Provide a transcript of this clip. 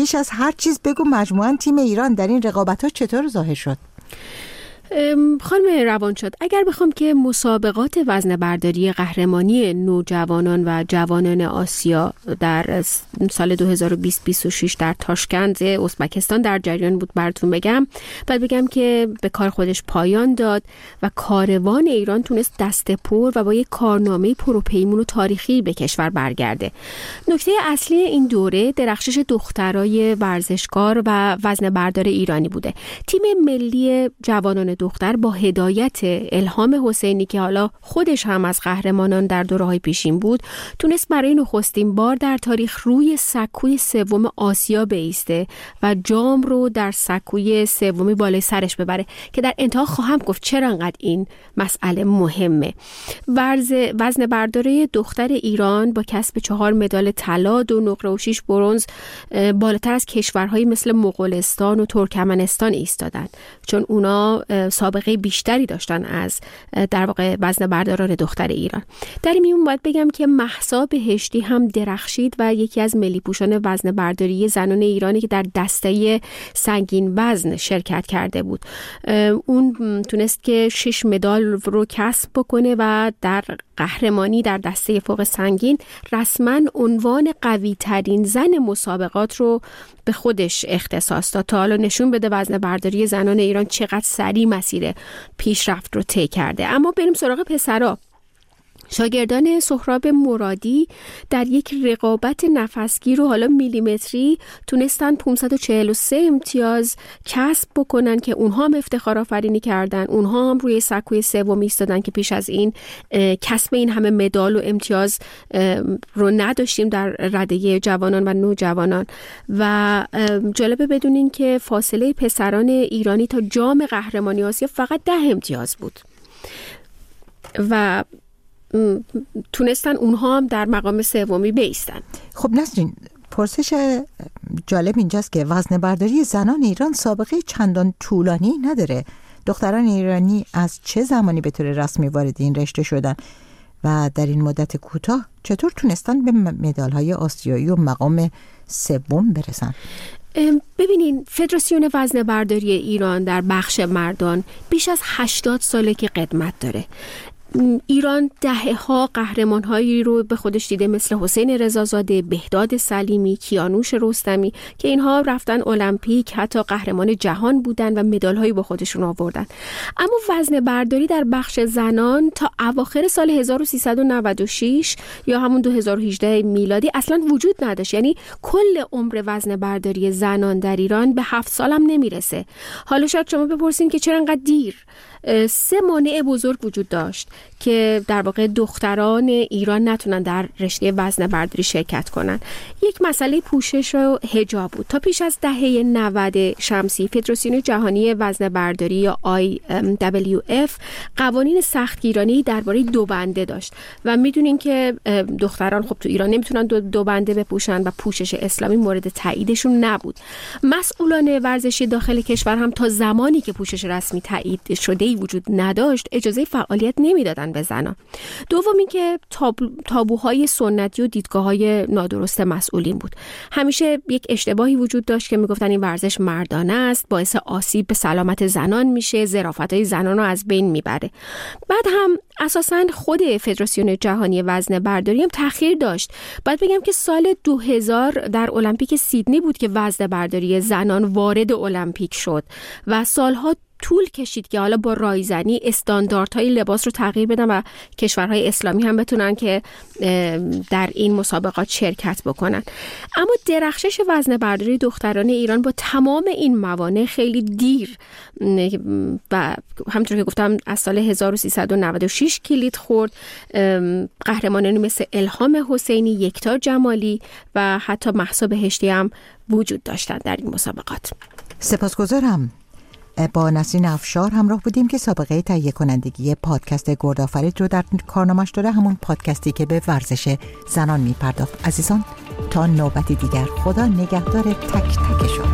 بیش از هر چیز بگو مجموعاً تیم ایران در این رقابت‌ها چطور ظاهر شد؟ خانم روانشاد، اگر بخوام که مسابقات وزن برداری قهرمانی نوجوانان و جوانان آسیا در سال 2020-2026 در تاشکند ازبکستان در جریان بود براتون بگم، بعد بگم که به کار خودش پایان داد و کاروان ایران تونست دست پر و با یک کارنامه پروپیمون و تاریخی به کشور برگرده. نکته اصلی این دوره درخشش دخترای ورزشکار و وزن بردار ایرانی بوده. تیم ملی جوانان دختر با هدایت الهام حسینی که حالا خودش هم از قهرمانان در دوره‌های پیشین بود، تونست برای نخستین بار در تاریخ روی سکوی سوم آسیا بایسته و جام رو در سکوی سومی بالای سرش ببره که در انتها خواهم گفت چرا انقدر این مسئله مهمه. وزن برداری دختر ایران با کسب 4 مدال طلا، 2 نقره و 6 برنز بالاتر از کشورهای مثل مغولستان و ترکمنستان ایستادن، چون اونا سابقه بیشتری داشتن از در واقع وزن برداران دختر ایران. در این میون باید بگم که مهسا بهشتی هم درخشید و یکی از ملی پوشان وزن برداری زنان ایرانی که در دسته سنگین وزن شرکت کرده بود. اون تونست که 6 مدال رو کسب بکنه و در قهرمانی در دسته فوق سنگین رسما عنوان قوی ترین زن مسابقات رو به خودش اختصاص داد تا حالا نشون بده وزن برداری زنان ایران چقدر سریع مسیر پیشرفت رو طی کرده. اما بریم سراغ پسرا. شاگردان سهراب مرادی در یک رقابت نفسگیر و حالا میلیمتری تونستن 543 امتیاز کسب بکنن که اونها هم افتخار آفرینی کردن. اونها هم روی سکوی سوم ایستادن که پیش از این کسب این همه مدال و امتیاز رو نداشتیم در رده جوانان و نوجوانان. و جالبه بدونین که فاصله پسران ایرانی تا جام قهرمانی آسیا فقط 10 امتیاز بود و تونستن اونها هم در مقام سومی بایستن. خب نسرین، پرسش جالب اینجاست که وزن برداری زنان ایران سابقه چندان طولانی نداره. دختران ایرانی از چه زمانی به طور رسمی وارد این رشته شدن و در این مدت کوتاه چطور تونستن به مدال‌های آسیایی و مقام سوم برسن؟ ببینین، فدراسیون وزن برداری ایران در بخش مردان بیش از 80 ساله که قدمت داره. ایران دهه‌ها قهرمان‌هایی رو به خودش دیده مثل حسین رضازاده، بهداد سلیمی، کیانوش رستمی که اینها رفتن المپیک، حتی قهرمان جهان بودن و مدال‌هایی با خودشون آوردن. اما وزن برداری در بخش زنان تا اواخر سال 1396 یا همون 2018 میلادی اصلا وجود نداشت. یعنی کل عمر وزن برداری زنان در ایران به 7 سال هم نمیرسه. حالا شاید شما بپرسین که چرا انقدر دیر؟ 3 مانع بزرگ وجود داشت که در واقع دختران ایران نتونن در رشته وزن برداری شرکت کنن. یک مسئله پوشش و حجاب بود. تا پیش از دهه 90 شمسی فدراسیون جهانی وزن برداری یا IWF قوانین سختگیرانه‌ای درباره 2 بنده داشت و میدونین که دختران خب تو ایران نمیتونن 2 بنده بپوشن و پوشش اسلامی مورد تاییدشون نبود. مسئولان ورزشی داخل کشور هم تا زمانی که پوشش رسمی تایید شده وجود نداشت اجازه فعالیت نمیدادن به زنان. دوم این که تابوهای سنتی و دیدگاه‌های نادرست مسئولین بود. همیشه یک اشتباهی وجود داشت که میگفتن این ورزش مردانه است، باعث آسیب به سلامت زنان میشه، ظرافت‌های زنان رو از بین میبره. بعد هم اساساً خود فدراسیون جهانی وزن برداری هم تأخیر داشت. بعد بگم که سال 2000 در المپیک سیدنی بود که وزن برداری زنان وارد المپیک شد و سالها طول کشید که حالا با رایزنی استانداردهای لباس رو تغییر بدن و کشورهای اسلامی هم بتونن که در این مسابقات شرکت بکنن. اما درخشش وزن برداری دختران ایران با تمام این موانع خیلی دیر و همونطور که گفتم از سال 1396 کلید خورد. قهرمانانی مثل الهام حسینی، یکتا جمالی و حتی مهسا بهشتی هم وجود داشتن در این مسابقات. سپاسگزارم. با نسرین افشار همراه بودیم که سابقه تهیه کنندگی پادکست گردآفرید رو در کارنامه‌اش داره، همون پادکستی که به ورزش زنان میپرداخت. عزیزان تا نوبتی دیگر، خدا نگهدار تک تک شما.